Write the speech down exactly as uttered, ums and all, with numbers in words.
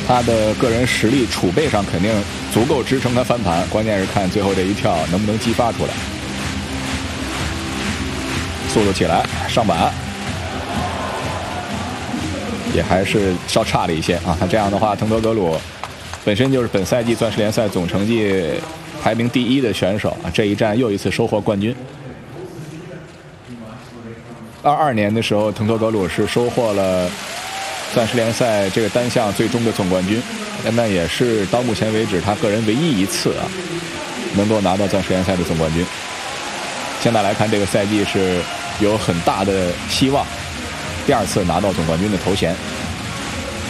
他的个人实力储备上肯定足够支撑他翻盘，关键是看最后这一跳能不能激发出来。速度起来，上板也还是稍差了一些啊。他这样的话，滕德格鲁本身就是本赛季钻石联赛总成绩排名第一的选手啊，这一战又一次收获冠军。二二年的时候，滕德格鲁是收获了钻石联赛这个单项最终的总冠军，那也是到目前为止他个人唯一一次啊能够拿到钻石联赛的总冠军。现在来看，这个赛季是有很大的希望第二次拿到总冠军的头衔。